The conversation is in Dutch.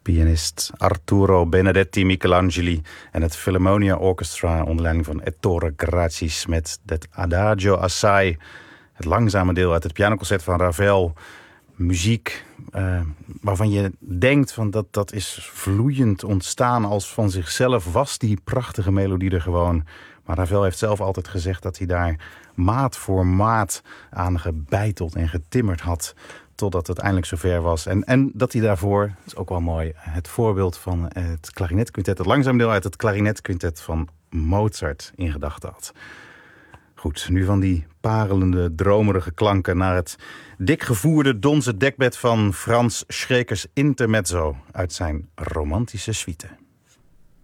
pianist Arturo Benedetti Michelangeli en het Philharmonia Orchestra onder leiding van Ettore Gracchis met het Adagio Assai, het langzame deel uit het pianoconcert van Ravel. Muziek waarvan je denkt van dat is vloeiend ontstaan als van zichzelf was die prachtige melodie er gewoon. Maar Ravel heeft zelf altijd gezegd dat hij daar maat voor maat aan gebeiteld en getimmerd had totdat het eindelijk zover was. En dat hij daarvoor, dat is ook wel mooi, het voorbeeld van het klarinetquintet, het langzaam deel uit het klarinetquintet van Mozart in gedachten had. Goed, nu van die parelende, dromerige klanken naar het dikgevoerde donzen dekbed van Frans Schrekers Intermezzo uit zijn romantische suite.